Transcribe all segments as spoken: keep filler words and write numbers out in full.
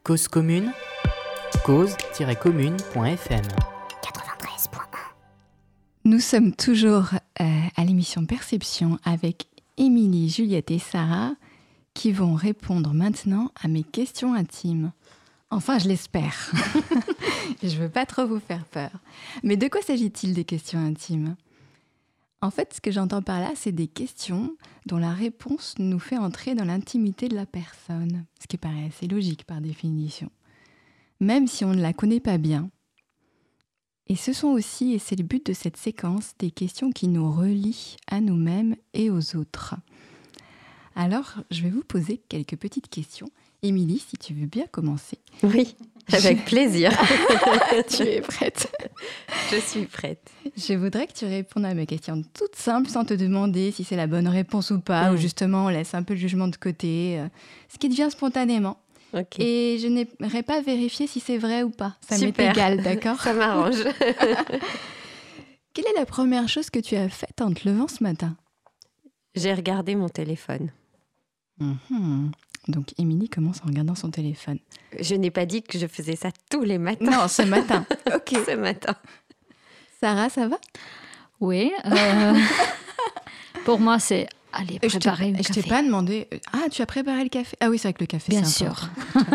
Cause commune, cause tiret commune point f m. quatre-vingt-treize point un. Nous sommes toujours euh, à l'émission Perception avec Émilie, Juliette et Sarah qui vont répondre maintenant à mes questions intimes. Enfin, je l'espère. Je ne veux pas trop vous faire peur. Mais de quoi s'agit-il des questions intimes ? En fait, ce que j'entends par là, c'est des questions dont la réponse nous fait entrer dans l'intimité de la personne, ce qui paraît assez logique par définition, même si on ne la connaît pas bien. Et ce sont aussi, et c'est le but de cette séquence, des questions qui nous relient à nous-mêmes et aux autres. Alors, je vais vous poser quelques petites questions. Émilie, si tu veux bien commencer. Oui, avec plaisir. Tu es prête ? Je suis prête. Je voudrais que tu répondes à mes questions toutes simples, sans te demander si c'est la bonne réponse ou pas, mmh. ou justement on laisse un peu le jugement de côté, euh, ce qui devient spontanément. Okay. Et je n'aimerais pas vérifier si c'est vrai ou pas. Ça Super. m'est égal, d'accord ? Ça m'arrange. Quelle est la première chose que tu as faite en te levant ce matin ? J'ai regardé mon téléphone. Mmh. Donc, Émilie commence en regardant son téléphone. Je n'ai pas dit que je faisais ça tous les matins. Non, ce matin. Ok. Ce matin. Sarah, ça va ? Oui. Euh, pour moi, c'est aller préparer je le café. Je t'ai pas demandé... Ah, tu as préparé le café ? Ah oui, c'est vrai que le café, Bien c'est sûr.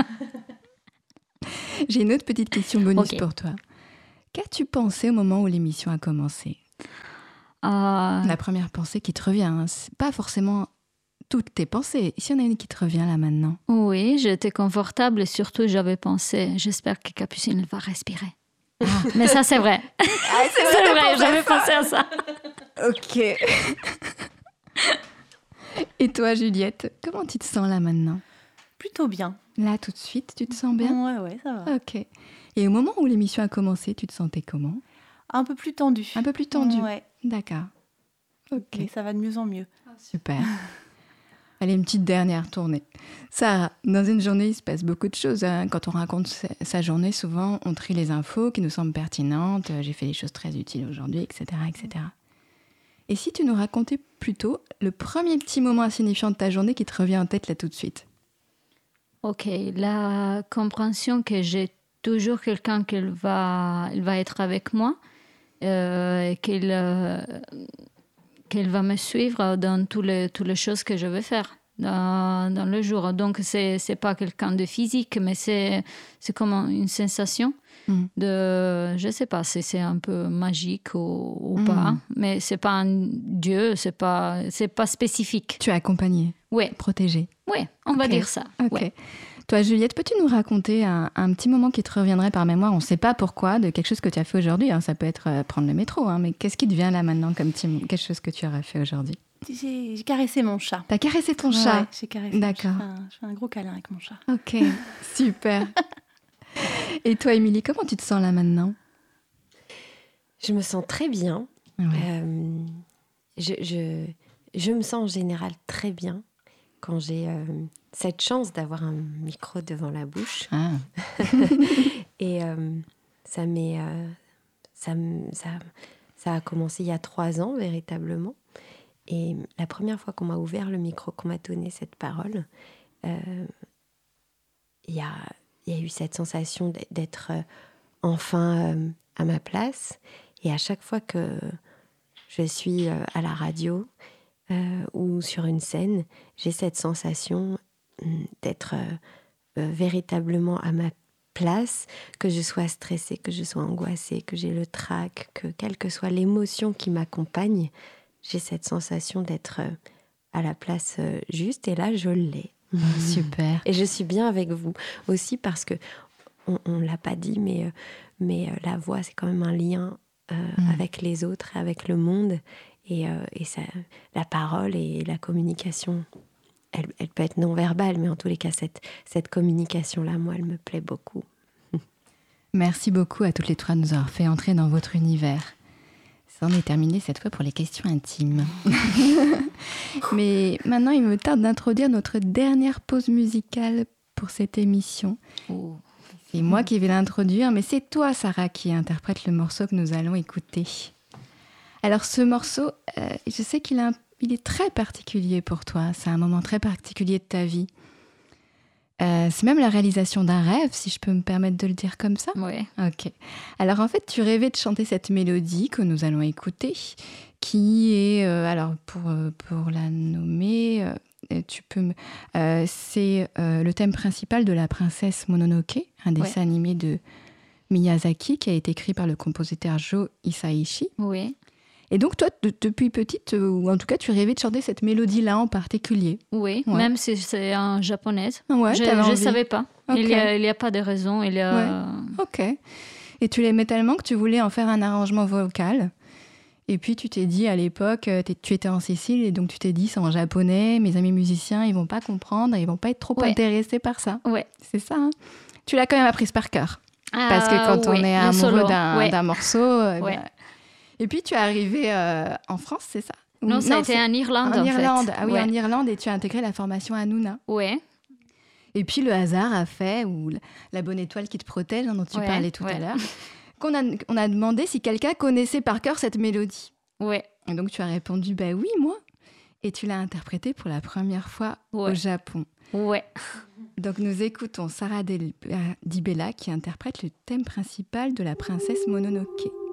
J'ai une autre petite question bonus okay. pour toi. Qu'as-tu pensé au moment où l'émission a commencé ? euh... La première pensée qui te revient, hein, c'est pas forcément... toutes tes pensées. S'il y en a une qui te revient là maintenant. Oui, j'étais confortable et surtout j'avais pensé, j'espère que Capucine va respirer. Ah. Mais ça c'est vrai. Ah, c'est vrai, c'est vrai j'avais ça. pensé à ça. Ok. Et toi Juliette, comment tu te sens là maintenant ? Plutôt bien. Là tout de suite, tu te sens bien ? Ouais, ouais, ça va. Ok. Et au moment où l'émission a commencé, tu te sentais comment ? Un peu plus tendu. Un peu plus tendu ? Ouais. D'accord. Ok. Mais ça va de mieux en mieux. Super. Allez, une petite dernière tournée. Sarah, dans une journée, il se passe beaucoup de choses. Hein. Quand on raconte sa journée, souvent, on trie les infos qui nous semblent pertinentes. J'ai fait des choses très utiles aujourd'hui, et cetera, et cetera. Et si tu nous racontais plutôt le premier petit moment insignifiant de ta journée qui te revient en tête là tout de suite ? Ok, la compréhension que j'ai toujours quelqu'un qui va, il va être avec moi, euh, et qu'il... Euh, qu'elle va me suivre dans toutes les, toutes les choses que je vais faire dans, dans le jour. Donc, ce n'est pas quelqu'un de physique, mais c'est, c'est comme une sensation mm. de... Je ne sais pas si c'est un peu magique ou, ou mm. pas, mais ce n'est pas un dieu, ce n'est pas, c'est pas spécifique. Tu es accompagnée, oui. protégée. Oui, on okay. va dire ça. Ok. Ouais. Toi, Juliette, peux-tu nous raconter un, un petit moment qui te reviendrait par mémoire ? On ne sait pas pourquoi, de quelque chose que tu as fait aujourd'hui. Hein. Ça peut être euh, prendre le métro, hein, mais qu'est-ce qui te vient là maintenant comme petit, quelque chose que tu aurais fait aujourd'hui ? J'ai, j'ai caressé mon chat. T'as caressé ton ouais, chat ? Ouais, j'ai caressé D'accord. mon chat. Je fais un gros câlin avec mon chat. Ok, super. Et toi, Émilie, comment tu te sens là maintenant ? Je me sens très bien. Ouais. Euh, je, je, je me sens en général très bien quand j'ai euh, cette chance d'avoir un micro devant la bouche. Ah. Et euh, ça, m'est, euh, ça, ça, ça a commencé il y a trois ans, véritablement. Et la première fois qu'on m'a ouvert le micro, qu'on m'a donné cette parole, euh, il y a, il y a eu cette sensation d'être euh, enfin euh, à ma place. Et à chaque fois que je suis euh, à la radio, Euh, ou sur une scène, j'ai cette sensation euh, d'être euh, euh, véritablement à ma place, que je sois stressée, que je sois angoissée, que j'ai le trac, que quelle que soit l'émotion qui m'accompagne, j'ai cette sensation d'être euh, à la place euh, juste, et là je l'ai. Oh, super. Et je suis bien avec vous aussi parce que on, on l'a pas dit, mais, euh, mais euh, la voix c'est quand même un lien euh, mmh. avec les autres, avec le monde. Et, euh, et ça, la parole et la communication, elle, elle peut être non-verbale, mais en tous les cas, cette, cette communication-là, moi, elle me plaît beaucoup. Merci beaucoup à toutes les trois de nous avoir fait entrer dans votre univers. Ça en est terminé cette fois pour les questions intimes. Mais maintenant, il me tarde d'introduire notre dernière pause musicale pour cette émission. Oh. C'est moi qui vais l'introduire, mais c'est toi, Sarah, qui interprète le morceau que nous allons écouter. Alors ce morceau, euh, je sais qu'il a un, il est très particulier pour toi. C'est un moment très particulier de ta vie. Euh, Euh, c'est même la réalisation d'un rêve, si je peux me permettre de le dire comme ça. Oui. Ok. Alors en fait, tu rêvais de chanter cette mélodie que nous allons écouter, qui est, euh, alors pour, euh, pour la nommer, euh, tu peux me, euh, c'est euh, le thème principal de La Princesse Mononoke, un dessin Ouais. animé de Miyazaki qui a été écrit par le compositeur Joe Hisaishi. Oui. Et donc toi, de- depuis petite, euh, ou en tout cas, tu rêvais de chanter cette mélodie-là en particulier. Oui, Ouais. même si c'est en japonais. Ouais, je t'avais ne envie. savais pas. Ok. Il n'y a, il y a pas de raison. Il y a... Ok. Et tu l'aimais tellement que tu voulais en faire un arrangement vocal. Et puis tu t'es dit à l'époque, euh, t'es- tu étais en Sicile et donc tu t'es dit c'est en japonais, mes amis musiciens ils vont pas comprendre, ils vont pas être trop Ouais. intéressés par ça. Ouais. C'est ça. Hein, tu l'as quand même apprise par cœur. Ah, Parce que quand oui, on est le amoureux solo. d'un, Ouais. d'un morceau. euh, Ouais. bah, Et puis tu es arrivé euh, en France, c'est ça? Non, ça a été c'est- en Irlande, En en Irlande, fait. ah oui, Ouais. en Irlande, et tu as intégré la formation Hanouna. Ouais. Et puis le hasard a fait, ou la- la bonne étoile qui te protège, hein, dont tu Ouais, parlais tout ouais. à l'heure, qu'on a, on a demandé si quelqu'un connaissait par cœur cette mélodie. Ouais. Et donc tu as répondu, bah oui, moi. Et tu l'as interprétée pour la première fois Ouais. au Japon. Ouais. Donc nous écoutons Sarah Del- Di Bella qui interprète le thème principal de La Princesse Mononoke.